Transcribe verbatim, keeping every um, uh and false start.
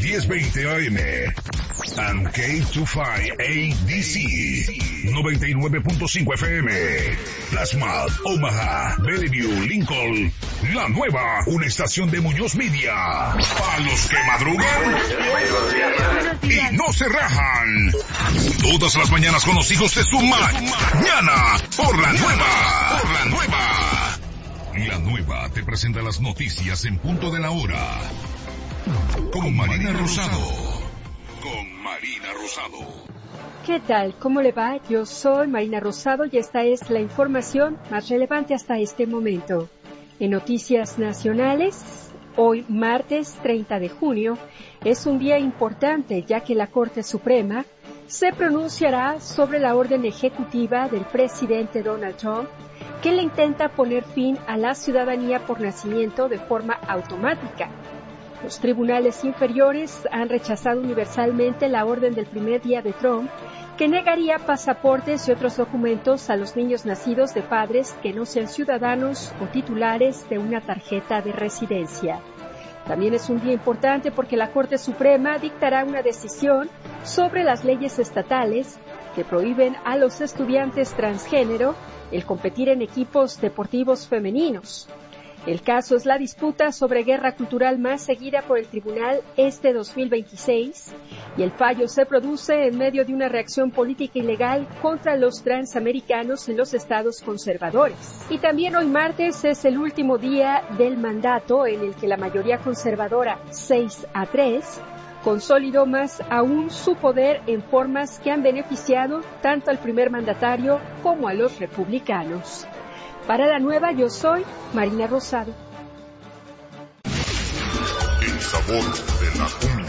diez veinte A M. And K veinticinco A D C. noventa y nueve punto cinco F M. Plasma, Omaha, Bellevue, Lincoln. La Nueva, una estación de Muñoz Media. Para los que madrugan y no se rajan. Todas las mañanas con los hijos de su mañana. Por La Nueva. Por La Nueva. La Nueva te presenta las noticias en punto de la hora. Con Marina Rosado. Con Marina Rosado. ¿Qué tal? ¿Cómo le va? Yo soy Marina Rosado y esta es la información más relevante hasta este momento. En Noticias Nacionales, hoy martes treinta de junio, es un día importante ya que la Corte Suprema se pronunciará sobre la orden ejecutiva del presidente Donald Trump que le intenta poner fin a la ciudadanía por nacimiento de forma automática. Los tribunales inferiores han rechazado universalmente la orden del primer día de Trump que negaría pasaportes y otros documentos a los niños nacidos de padres que no sean ciudadanos o titulares de una tarjeta de residencia. También es un día importante porque la Corte Suprema dictará una decisión sobre las leyes estatales que prohíben a los estudiantes transgénero el competir en equipos deportivos femeninos. El caso es la disputa sobre guerra cultural más seguida por el tribunal este dos mil veintiséis y el fallo se produce en medio de una reacción política ilegal contra los transamericanos en los estados conservadores. Y también hoy martes es el último día del mandato en el que la mayoría conservadora, seis a tres, consolidó más aún su poder en formas que han beneficiado tanto al primer mandatario como a los republicanos. Para La Nueva, yo soy Marina Rosado. El sabor de la cumbia.